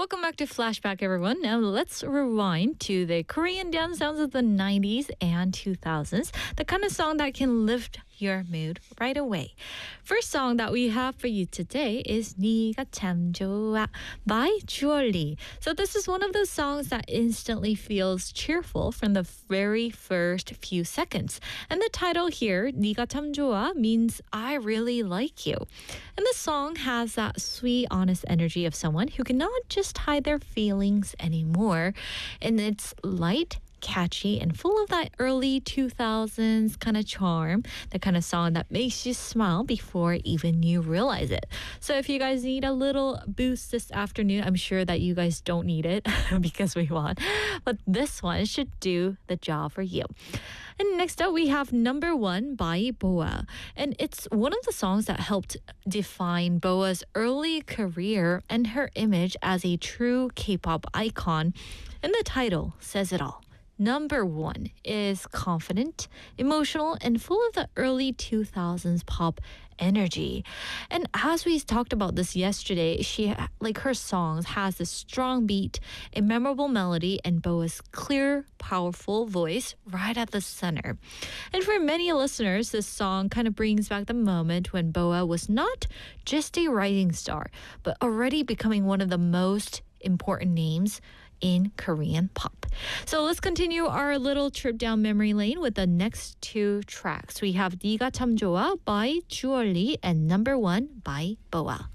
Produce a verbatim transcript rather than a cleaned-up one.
Welcome back to Flashback, everyone. Now let's rewind to the Korean dance sounds of the nineties and two thousands, the kind of song that can lift your mood right away. First song that we have for you today is 네가 참 좋아 by Julie. So this is one of those songs that instantly feels cheerful from the very first few seconds. And the title here, 네가 참 좋아, means I really like you. And the song has that sweet, honest energy of someone who cannot just hide their feelings anymore. And it's light, catchy, and full of that early two thousands kind of charm, the kind of song that makes you smile before even you realize it. So if you guys need a little boost this afternoon, I'm sure that you guys don't need it because we won, but this one should do the job for you. And next up, we have Number One by Boa. And it's one of the songs that helped define Boa's early career and her image as a true K-pop icon. And the title says it all. Number One is confident, emotional, and full of the early two thousands pop energy. And as we talked about this yesterday, she like her songs has a strong beat, a memorable melody, and Boa's clear, powerful voice right at the center. And for many listeners, this song kind of brings back the moment when Boa was not just a rising star, but already becoming one of the most important names in Korean pop. So let's continue our little trip down memory lane with the next two tracks. We have 네가 참 좋아 by Julie and Number One by Boa.